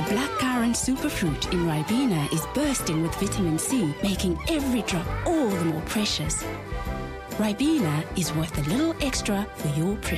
blackcurrant superfruit in Ribena is bursting with vitamin C, making every drop all the more precious. Ribena is worth a little extra for your precious.